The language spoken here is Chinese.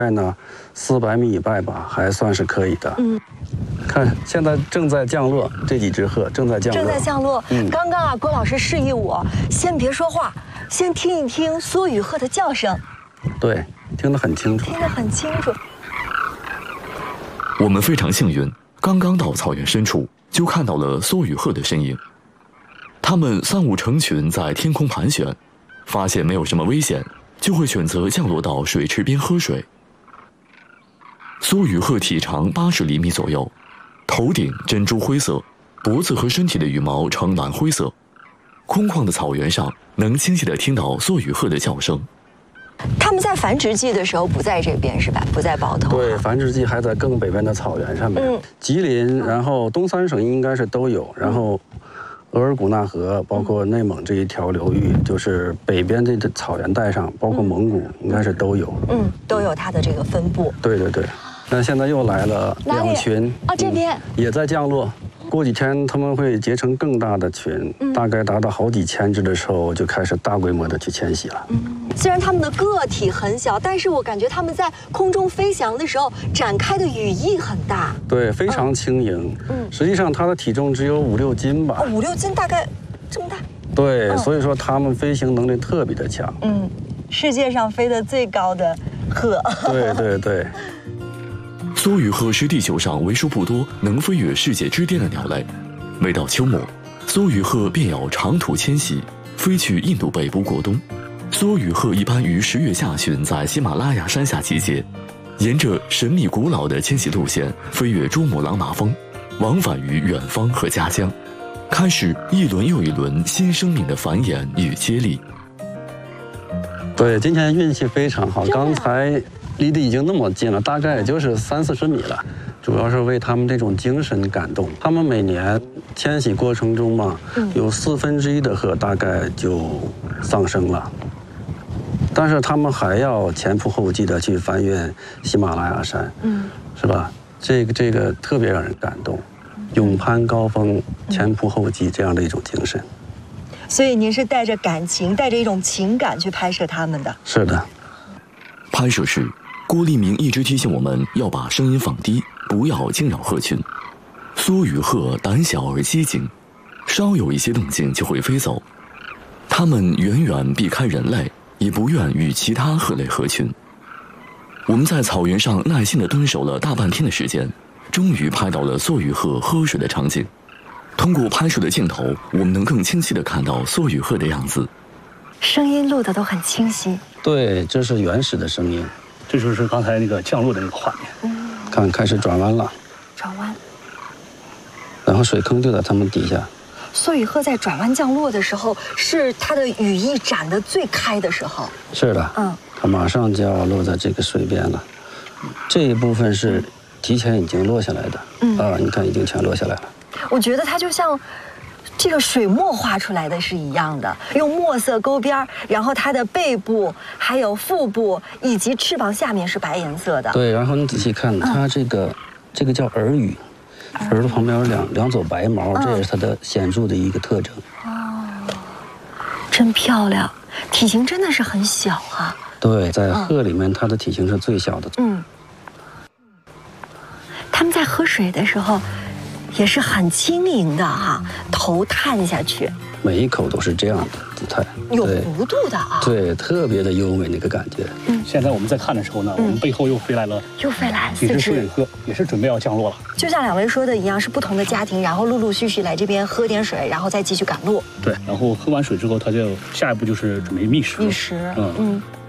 呢400米以外吧，还算是可以的。看现在正在降落，这几只鹤正在降落。 正在降落。刚刚啊，郭老师示意我先别说话，先听一听梭羽鹤的叫声。 对，听得很清楚。 听得很清楚。 我们非常幸运，刚刚到草原深处，就看到了梭羽鹤的身影。它们3、5成群在天空盘旋，发现没有什么危险，就会选择降落到水池边喝水。梭羽鹤体长80厘米左右，头顶珍珠灰色，脖子和身体的羽毛呈蓝灰色。空旷的草原上，能清晰地听到梭羽鹤的叫声。 他们在繁殖季的时候不在这边是吧？不在包头。 对，繁殖季还在更北边的草原上面。吉林，然后东3省应该是都有，然后额尔古纳河，包括内蒙这一条流域，就是北边这草原带上，包括蒙古，应该是都有。 都有它的这个分布。 对对对。那现在又来了2群。 这边也在降落。过几天他们会结成更大的群，大概达到好几千只的时候，就开始大规模的去迁徙了。 虽然它们的个体很小，但是我感觉它们在空中飞翔的时候展开的羽翼很大。 对，非常轻盈。实际上它的体重只有5、6斤吧。 5、6斤，大概这么大。 对，所以说它们飞行能力特别的强。 世界上飞得最高的鹤。 对对对。 梭羽鹤是地球上为数不多能飞越世界之巅的鸟类。每到秋末，梭羽鹤便要长途迁徙，飞去印度北部过冬。梭羽鹤一般于10月下旬在喜马拉雅山下集结，沿着神秘古老的迁徙路线飞越珠穆朗玛峰，往返于远方和家乡，开始一轮又一轮新生命的繁衍与接力。 对，今天运气非常好，刚才离得已经那么近了，大概也就是30、40米了。主要是为他们这种精神感动。他们每年迁徙过程中嘛，有1/4的鹤大概就丧生了，但是他们还要前仆后继的去翻越喜马拉雅山，是吧？这个特别让人感动，勇攀高峰，前仆后继这样的一种精神。 所以您是带着感情，带着一种情感去拍摄他们的。 是的。 拍摄时，郭立明一直提醒我们要把声音放低，不要惊扰鹤群。梭羽鹤胆小而机警，稍有一些动静就会飞走。它们远远避开人类，也不愿与其他鹤类合群。我们在草原上耐心地蹲守了大半天的时间，终于拍到了梭羽鹤喝水的场景。通过拍摄的镜头，我们能更清晰地看到梭羽鹤的样子。 声音录得都很清晰。 对，这是原始的声音。 这就是刚才那个降落的那个画面。 看，开始转弯了。 转弯。 然后水坑就在它们底下。 梭羽鹤在转弯降落的时候，是它的羽翼展得最开的时候。 是的。它马上就要落在这个水边了。这一部分是提前已经落下来的。你看，已经全落下来了。 我觉得它就像这个水墨画出来的是一样的，用墨色勾边，然后它的背部、还有腹部以及翅膀下面是白颜色的。 对，然后你仔细看，它这个叫耳羽，耳朵旁边有两撮白毛，这也是它的显著的一个特征。 真漂亮，体型真的是很小啊。 对，在鹤里面，它的体型是最小的。 它们在喝水的时候也是很轻盈的哈，头探下去， 每一口都是这样的姿态， 有弧度的啊。 对，特别的优美那个感觉。 现在我们在看的时候呢，我们背后又飞来了几只梭羽鹤，也是准备要降落了。 就像2位说的一样，是不同的家庭，然后陆陆续续来这边喝点水，然后再继续赶路。 对，然后喝完水之后，它就下一步就是准备觅食。 觅食。